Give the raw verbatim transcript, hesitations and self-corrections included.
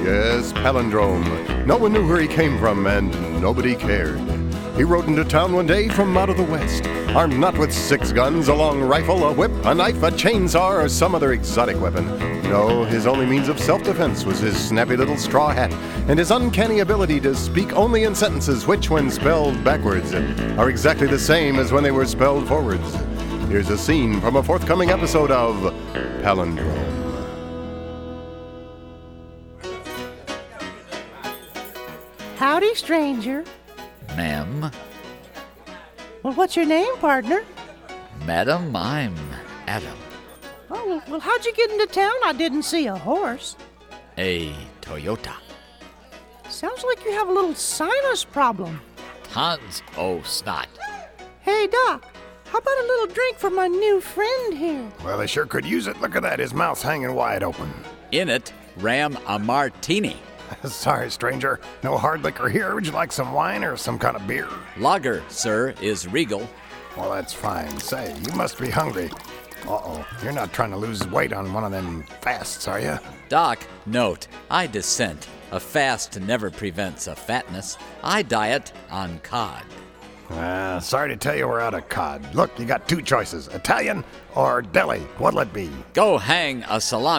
Yes, Palindrome. No one knew where he came from, and nobody cared. He rode into town one day from out of the west, armed not with six guns, a long rifle, a whip, a knife, a chainsaw, or some other exotic weapon. No, his only means of self-defense was his snappy little straw hat and his uncanny ability to speak only in sentences which, when spelled backwards, are exactly the same as when they were spelled forwards. Here's a scene from a forthcoming episode of Palindrome. Howdy, stranger. Ma'am. Well, what's your name, partner? Madam, I'm Adam. Oh, well, well, how'd you get into town? I didn't see a horse. A Toyota. Sounds like you have a little sinus problem. Tons oh snot. Hey, Doc, how about a little drink for my new friend here? Well, they sure could use it. Look at that, his mouth's hanging wide open. In it, ram a martini. Sorry, stranger. No hard liquor here. Would you like some wine or some kind of beer? Lager, sir, is regal. Well, that's fine. Say, you must be hungry. Uh-oh, you're not trying to lose weight on one of them fasts, are you? Doc, note, I dissent. A fast never prevents a fatness. I diet on cod. Uh, sorry to tell you we're out of cod. Look, you got two choices, Italian or deli. What'll it be? Go hang a salami.